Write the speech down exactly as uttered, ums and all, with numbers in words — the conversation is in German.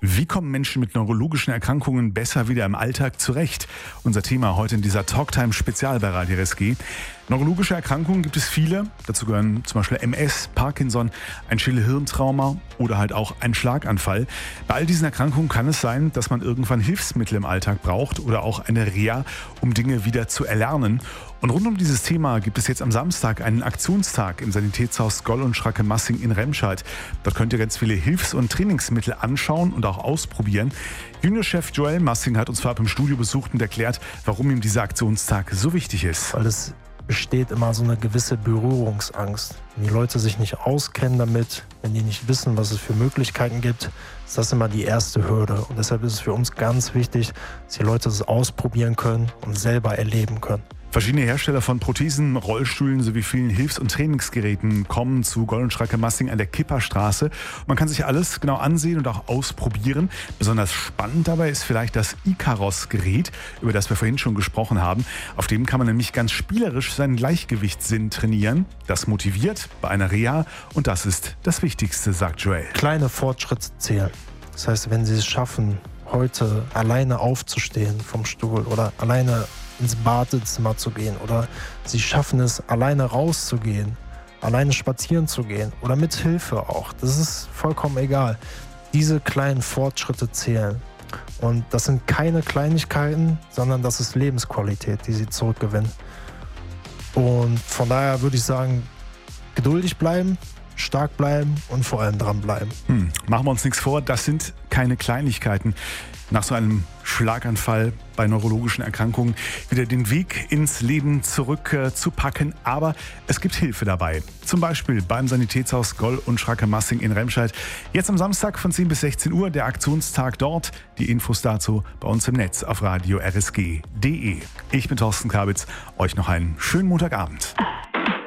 Wie kommen Menschen mit neurologischen Erkrankungen besser wieder im Alltag zurecht? Unser Thema heute in dieser Talktime-Spezial bei Radio R S G. Neurologische Erkrankungen gibt es viele. Dazu gehören zum Beispiel M S, Parkinson, ein Schädel-Hirntrauma oder halt auch ein Schlaganfall. Bei all diesen Erkrankungen kann es sein, dass man irgendwann Hilfsmittel im Alltag braucht oder auch eine Reha, um Dinge wieder zu erlernen. Und rund um dieses Thema gibt es jetzt am Samstag einen Aktionstag im Sanitätshaus Goll und Schracke-Massing in Remscheid. Dort könnt ihr ganz viele Hilfs- und Trainingsmittel anschauen und auch ausprobieren. Juniorchef Joel Massing hat uns vorab im Studio besucht und erklärt, warum ihm dieser Aktionstag so wichtig ist. Weil es besteht immer so eine gewisse Berührungsangst. Wenn die Leute sich nicht auskennen damit, wenn die nicht wissen, was es für Möglichkeiten gibt, ist das immer die erste Hürde. Und deshalb ist es für uns ganz wichtig, dass die Leute es ausprobieren können und selber erleben können. Verschiedene Hersteller von Prothesen, Rollstühlen sowie vielen Hilfs- und Trainingsgeräten kommen zu Goll und Schracke-Massing an der Kipperstraße. Man kann sich alles genau ansehen und auch ausprobieren. Besonders spannend dabei ist vielleicht das Icaros-Gerät, über das wir vorhin schon gesprochen haben. Auf dem kann man nämlich ganz spielerisch seinen Gleichgewichtssinn trainieren. Das motiviert bei einer Reha und das ist das Wichtigste, sagt Joel. Kleine Fortschritte zählen. Das heißt, wenn Sie es schaffen, heute alleine aufzustehen vom Stuhl oder alleine ins Badezimmer zu gehen oder sie schaffen es, alleine rauszugehen, alleine spazieren zu gehen oder mit Hilfe auch. Das ist vollkommen egal. Diese kleinen Fortschritte zählen. Und das sind keine Kleinigkeiten, sondern das ist Lebensqualität, die sie zurückgewinnen. Und von daher würde ich sagen, geduldig bleiben, stark bleiben und vor allem dranbleiben. Hm, machen wir uns nichts vor, das sind keine Kleinigkeiten. Nach so einem Schlaganfall bei neurologischen Erkrankungen wieder den Weg ins Leben zurück äh, zu packen. Aber es gibt Hilfe dabei. Zum Beispiel beim Sanitätshaus Goll und Schracke-Massing in Remscheid. Jetzt am Samstag von zehn bis sechzehn Uhr der Aktionstag dort. Die Infos dazu bei uns im Netz auf radio r s g punkt d e. Ich bin Thorsten Kabitz. Euch noch einen schönen Montagabend.